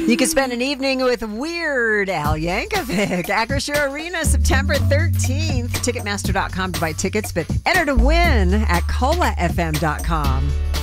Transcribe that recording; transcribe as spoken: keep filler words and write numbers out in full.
You can spend an evening with Weird Al Yankovic. Acrisure Arena, September thirteenth. Ticketmaster dot com to buy tickets, but enter to win at cola f m dot com.